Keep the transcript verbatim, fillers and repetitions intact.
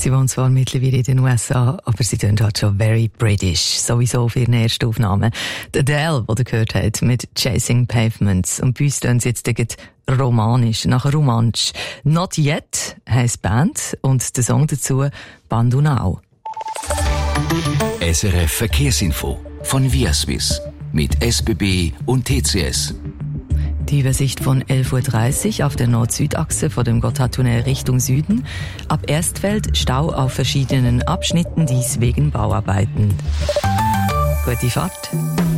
Sie wohnt zwar mittlerweile in den U S A, aber sie klingt halt schon very British. Sowieso für ihre erste Aufnahme. Der Adele, den ihr gehört habt, mit Chasing Pavements. Und bei uns tun sie jetzt romanisch, nach Romansch. Not Yet heisst Band und der Song dazu Bandunau. S R F Verkehrsinfo von Viaswiss mit S B B und T C S. Die Übersicht von elf Uhr dreißig auf der Nord-Süd-Achse vor dem Gotthardtunnel Richtung Süden. Ab Erstfeld Stau auf verschiedenen Abschnitten, dies wegen Bauarbeiten. Gute Fahrt.